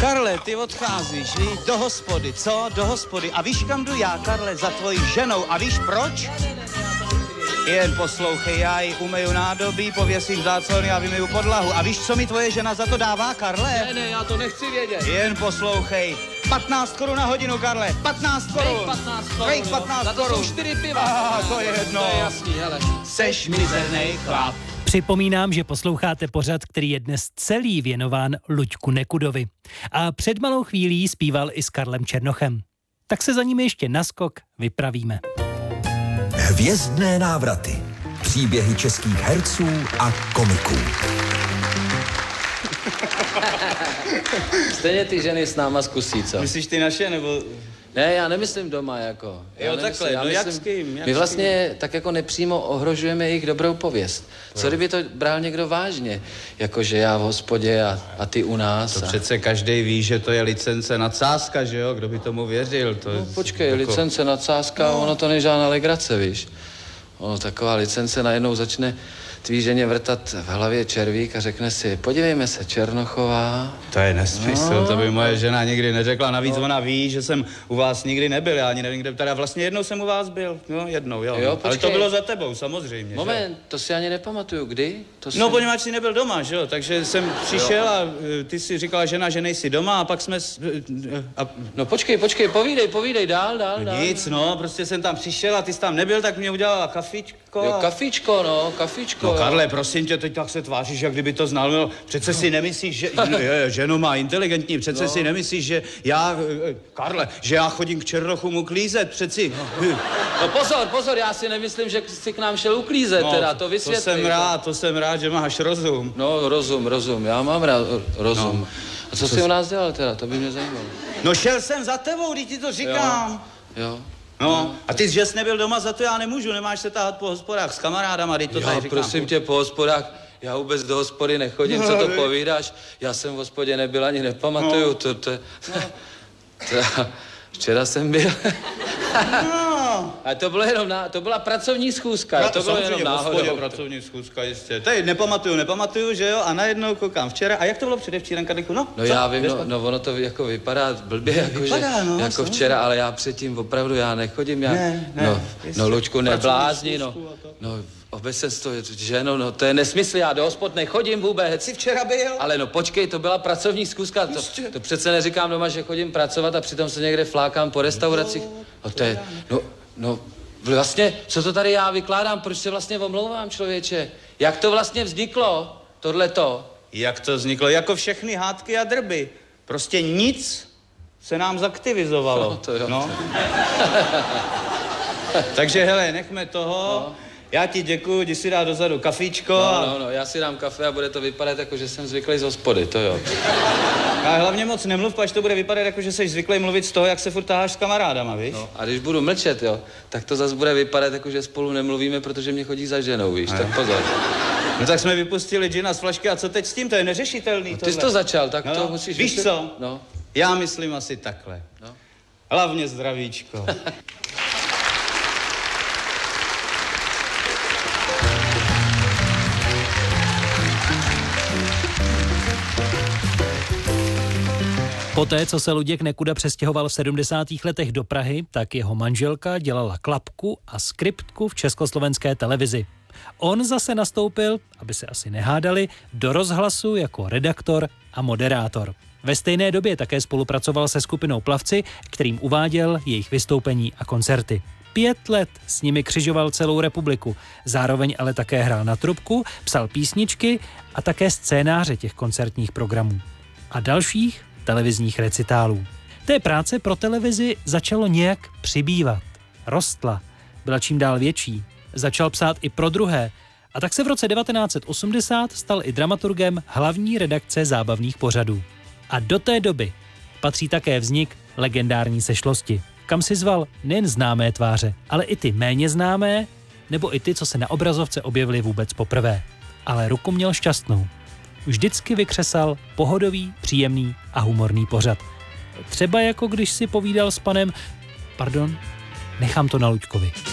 Karle, ty odcházíš, víš, do hospody, co? Do hospody. A víš, kam jdu já, Karle, za tvojí ženou. A víš proč? Jen poslouchej, já ji umeju nádobí, pověsím záclony a vymyju podlahu. A víš, co mi tvoje žena za to dává, Karle? Ne, já to nechci vědět. Jen poslouchej. 15 korun na hodinu, Karle. 15 korun. 15 korun. Dej 15 korun. korun. To jsou 4 piva. To je jedno. To je jasný, hele. Seš mizernej chlap. Připomínám, že posloucháte pořad, který je dnes celý věnován Luďku Nekudovi. A před malou chvílí zpíval i s Karlem Černochem. Tak se za ním ještě naskok vypravíme. Hvězdné návraty. Příběhy českých herců a komiků. Stejně ty ženy s náma zkusí, co? Myslíš ty naše, nebo... Ne, já nemyslím doma, jako. Jo, takhle, no jak s kým? My vlastně tak jako nepřímo ohrožujeme jejich dobrou pověst. Co kdyby to bral někdo vážně? Jakože já v hospodě a ty u nás. To přece každý ví, že to je licence nadsázka, že jo? Kdo by tomu věřil? To No počkej, licence nadsázka, ono to není žádná legrace, víš. Ono taková licence najednou začne tvý ženě vrtat v hlavě červík a řekne si, podívejme se, Černochová. To je nesmysl, to by moje žena nikdy neřekla. Navíc ona ví, že jsem u vás nikdy nebyl, já ani nevím, kde, teda vlastně jednou jsem u vás byl, no jednou, jo. Ale to bylo za tebou, samozřejmě. Moment, že? to si ani nepamatuju, kdy? No, poněvadž jsi nebyl doma, že jo, takže jsem přišel a ty si říkala žena, že nejsi doma a pak jsme... No počkej, povídej, dál. Nic, no, prostě jsem tam přišel a ty jsi tam nebyl, tak mě udělala kafičko. Jo, kafičko. No Karle, prosím tě, teď tak se tváříš, jak kdyby to znal. No, přece si nemyslíš, že... ženu má inteligentní, přece si nemyslíš, že já... Karle, že já chodím k Černochům uklízet, přeci... No pozor, já si nemyslím, že jsi k nám šel uklízet, teda, to vysvětli. To jsem rád, že máš rozum. No, rozum, já mám rád rozum. No. A co jsi u nás dělal teda, to by mě zajímalo. No šel jsem za tebou, když ti to říkám. Jo. No, a ty, že jsi nebyl doma, za to já nemůžu, nemáš se táhat po hospodách s kamarádama, teď to tady říkám. Prosím tě, po hospodách, já vůbec do hospody nechodím, co to povídáš? Já jsem v hospodě nebyl, ani nepamatuju, včera jsem byl. A to bylo jenom to byla pracovní schůzka, to bylo jenom náhodou. Pracovní schůzka, jistě. Tady nepamatuju, že jo, a najednou koukám včera. A jak to bylo předevčírem, Kadlíku? No já vím, ono to jako vypadá blbě, jako včera, ale já předtím opravdu já nechodím, no Luďku, neblázni, no obecenstvo to ženo, no to je nesmysl, já do hospod nechodím vůbec. Jsi včera byl? Ale no počkej, to byla pracovní schůzka, to přece neříkám doma, že chodím pracovat a přitom se někde flákám po restauracích. No to je, no vlastně, co to tady já vykládám, proč se vlastně omlouvám, člověče? Jak to vlastně vzniklo, tohleto? Jak to vzniklo? Jako všechny hádky a drby. Prostě nic se nám zaktivizovalo. No, to jo. No. Takže hele, nechme toho. No. Já ti děkuju, jdi si dát dozadu kafíčko. No, já si dám kafe a bude to vypadat jako, že jsem zvyklý z hospody, to jo. A hlavně moc nemluv, až to bude vypadat jako, že jsi zvyklý mluvit z toho, jak se furt taháš s kamarádama, víš? No, a když budu mlčet, jo, tak to zase bude vypadat jako, že spolu nemluvíme, protože mě chodí za ženou, víš, tak pozor. No tak jsme vypustili džina z flašky a co teď s tím, to je neřešitelný. No, ty jsi to začal, tak to musíš... Víš co? No. Já myslím asi takhle. No. Hlavně zdravíčko. Poté, co se Luděk Nekuda přestěhoval v 70. letech do Prahy, tak jeho manželka dělala klapku a skriptku v československé televizi. On zase nastoupil, aby se asi nehádali, do rozhlasu jako redaktor a moderátor. Ve stejné době také spolupracoval se skupinou Plavci, kterým uváděl jejich vystoupení a koncerty. 5 let s nimi křižoval celou republiku, zároveň ale také hrál na trubku, psal písničky a také scénáře těch koncertních programů. A dalších televizních recitálů. Té práce pro televizi začalo nějak přibývat. Rostla, byla čím dál větší. Začal psát i pro druhé. A tak se v roce 1980 stal i dramaturgem hlavní redakce zábavných pořadů. A do té doby patří také vznik legendární Sešlosti, kam si zval nejen známé tváře, ale i ty méně známé, nebo i ty, co se na obrazovce objevily vůbec poprvé. Ale ruku měl šťastnou. Vždycky vykřesal pohodový, příjemný a humorný pořad. Třeba jako když si povídal s panem... Pardon, nechám to na Luďkovi.